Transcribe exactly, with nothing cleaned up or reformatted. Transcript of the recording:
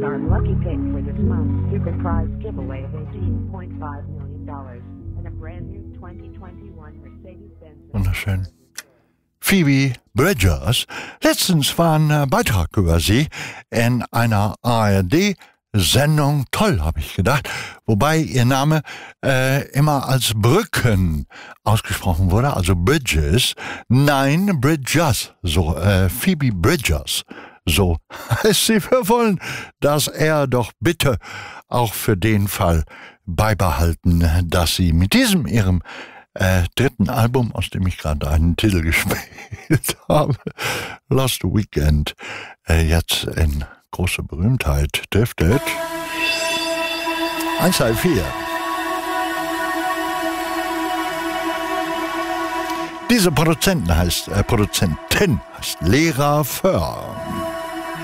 our lucky pick for this month's super prize giveaway of eighteen point five million dollars and a brand new twenty twenty-one Mercedes-Benz. Wunderschön. Phoebe Bridgers. Letztens war ein Beitrag über sie in einer A R D-Sendung. Toll, habe ich gedacht. Wobei ihr Name äh, immer als Brücken ausgesprochen wurde, also Bridges. Nein, Bridgers. So, äh, Phoebe Bridgers. So heißt sie. Wir wollen, dass er doch bitte auch für den Fall beibehalten, dass sie mit diesem ihrem Äh, dritten Album, aus dem ich gerade einen Titel gespielt habe, Lost Weekend, äh, jetzt in große Berühmtheit driftet. eins zwei vier. Diese Produzentin heißt, äh, Produzentin heißt Lera Föhr.